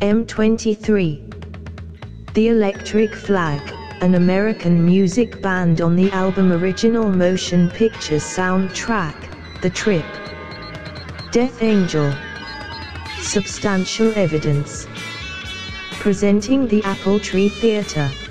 M23. The Electric Flag, an American music band on the album Original Motion Picture soundtrack, The Trip. Death Angel. Substantial Evidence. Presenting the Apple Tree Theater.